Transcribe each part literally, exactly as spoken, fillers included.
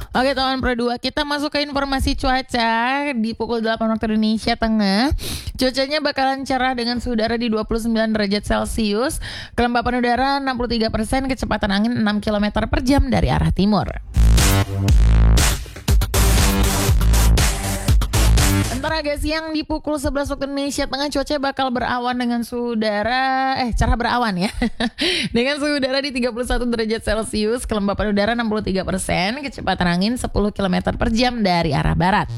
Oke teman Pro dua, kita masuk ke informasi cuaca di pukul delapan waktu Indonesia Tengah. Cuacanya bakalan cerah dengan suhu udara di dua puluh sembilan derajat Celcius, kelembapan udara enam puluh tiga persen, kecepatan angin enam kilometer per jam dari arah timur. Ntar agak siang di pukul sebelas waktu Indonesia Tengah, cuaca bakal berawan dengan suhu udara eh cerah berawan ya. Dengan suhu udara di tiga puluh satu derajat Celcius, kelembapan udara enam puluh tiga persen, kecepatan angin sepuluh kilometer per jam dari arah barat.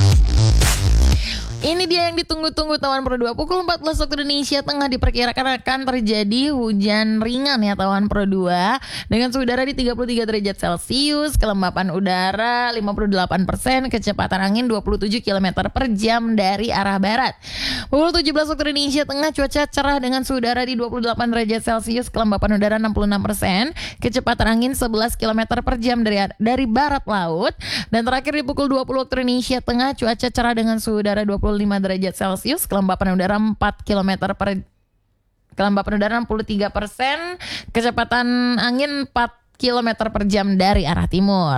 Ini dia yang ditunggu-tunggu Tawan Pro dua. Pukul empat belas waktu Indonesia Tengah diperkirakan akan terjadi hujan ringan ya Tawan Pro dua. Dengan suhu udara di tiga puluh tiga derajat Celcius, kelembapan udara lima puluh delapan persen, kecepatan angin dua puluh tujuh kilometer per jam dari arah barat. Pukul tujuh belas waktu Indonesia Tengah, cuaca cerah dengan suhu udara di dua puluh delapan derajat Celcius, kelembapan udara enam puluh enam persen, kecepatan angin sebelas kilometer per jam dari dari barat laut. Dan terakhir di pukul dua puluh waktu Indonesia Tengah, cuaca cerah dengan suhu udara dua puluh lima derajat Celcius, kelembapan udara empat kilometer per kelembapan udara enam puluh tiga persen, kecepatan angin empat kilometer per jam dari arah timur.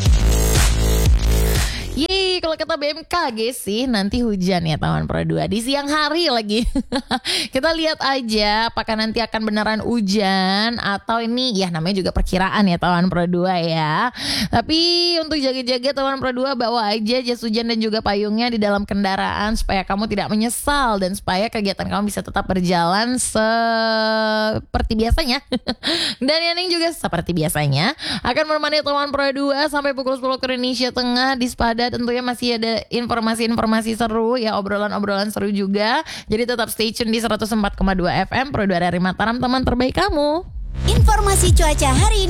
Yeay, kalau kata B M K G sih nanti hujan ya Tawan Pro dua di siang hari lagi. Kita lihat aja apakah nanti akan beneran hujan atau ini ya namanya juga perkiraan ya Tawan Pro dua ya. Tapi untuk jaga-jaga Tawan Pro dua, bawa aja jas hujan dan juga payungnya di dalam kendaraan supaya kamu tidak menyesal dan supaya kegiatan kamu bisa tetap berjalan seperti biasanya. Dan Yaning juga seperti biasanya akan menemani Tawan Pro dua sampai pukul sepuluh waktu Indonesia Tengah di Spada. Tentunya masih ada informasi-informasi seru ya, obrolan-obrolan seru juga. Jadi tetap stay tune di seratus empat koma dua F M Pro dua dari Mataram, teman terbaik kamu. Informasi cuaca hari ini